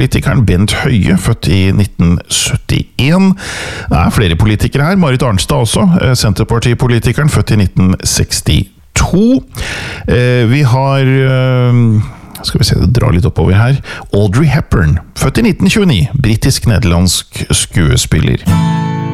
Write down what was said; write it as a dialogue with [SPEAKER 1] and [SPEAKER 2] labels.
[SPEAKER 1] Arbeiderpartipolitikeren Bent Høie, født i 1971. Det flere politikere her, Marit Arnstad også, Senterpartipolitikeren, født i 1962. Vi har... skal vi se, dra litt oppover her. Audrey Hepburn, født i 1929, britisk-nederlandsk skuespiller.